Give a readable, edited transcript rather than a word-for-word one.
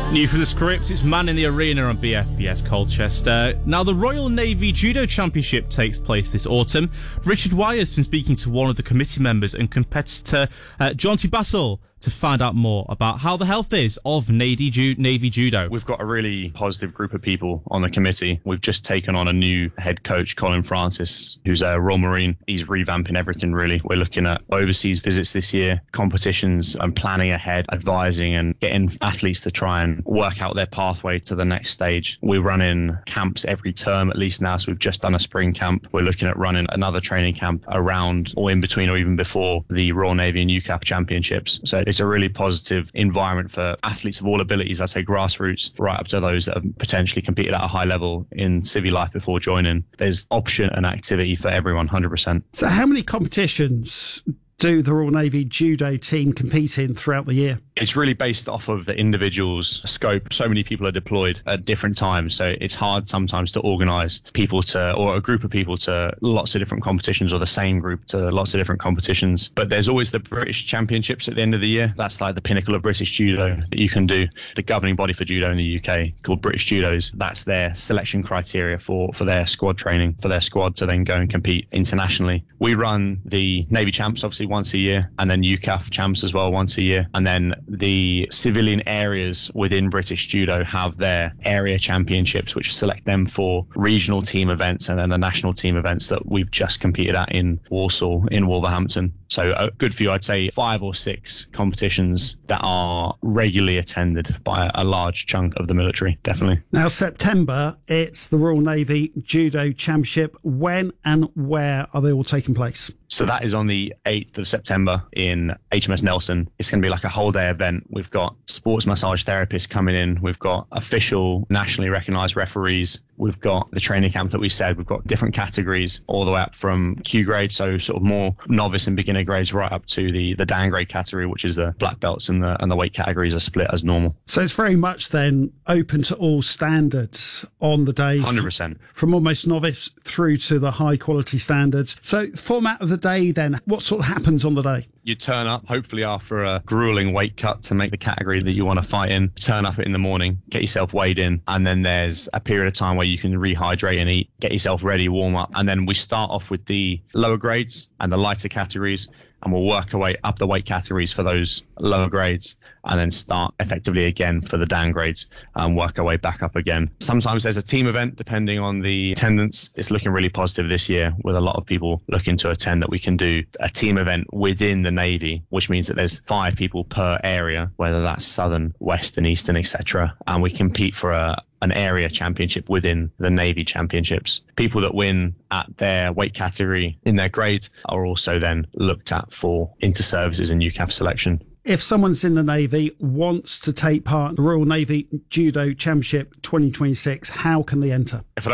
New for the script, it's Man in the Arena on BFBS Colchester. Now, the Royal Navy Judo Championship takes place this autumn. Richard Wyer's been speaking to one of the committee members and competitor, Jonty Battle, to find out more about how the health is of Navy Judo. We've got a really positive group of people on the committee. We've just taken on a new head coach, Colin Francis, who's a Royal Marine. He's revamping everything, really. We're looking at overseas visits this year, competitions and planning ahead, advising and getting athletes to try and work out their pathway to the next stage. We're running camps every term, at least now. So we've just done a spring camp. We're looking at running another training camp around or in between or even before the Royal Navy and UCAF championships. So it's a really positive environment for athletes of all abilities, I'd say grassroots, right up to those that have potentially competed at a high level in civvy life before joining. There's option and activity for everyone, 100%. So how many competitions do the Royal Navy Judo team compete in throughout the year? It's really based off of the individual's scope. So many people are deployed at different times. So it's hard sometimes to organise people to, or a group of people to lots of different competitions, or the same group to lots of different competitions. But there's always the British Championships at the end of the year. That's like the pinnacle of British judo that you can do. The governing body for judo in the UK, called British Judos, that's their selection criteria for their squad training, for their squad to then go and compete internationally. We run the Navy Champs, obviously, once a year, and then UCAF Champs as well once a year. And then the civilian areas within British Judo have their area championships, which select them for regional team events and then the national team events that we've just competed at in Warsaw, in Wolverhampton. So good for you, I'd say 5 or 6 competitions that are regularly attended by a large chunk of the military, definitely. Now, September, it's the Royal Navy Judo Championship. When and where are they all taking place? So that is on the 8th of September in HMS Nelson. It's going to be like a whole day event. We've got sports massage therapists coming in. We've got official nationally recognised referees. We've got the training camp that we said. We've got different categories all the way up from Q grade, so sort of more novice and beginner grades, right up to the Dan grade category, which is the black belts, and the weight categories are split as normal. So it's very much then open to all standards on the day. 100%. From almost novice through to the high quality standards. So format of the day then, what sort of happens on the day? You turn up, hopefully after a grueling weight cut to make the category that you want to fight in. Turn up in the morning, get yourself weighed in, and then there's a period of time where you can rehydrate and eat, get yourself ready, warm up. And then we start off with the lower grades and the lighter categories, and we'll work our way up the weight categories for those lower grades, and then start effectively again for the down grades and work our way back up again. Sometimes there's a team event depending on the attendance. It's looking really positive this year with a lot of people looking to attend, that we can do a team event within the Navy, which means that there's 5 people per area, whether that's Southern, Western, Eastern, etc. And we compete for an area championship within the Navy championships. People that win at their weight category in their grades are also then looked at for inter-services and UCAF selection. If someone's in the Navy, wants to take part in the Royal Navy Judo Championship 2026, how can they enter? If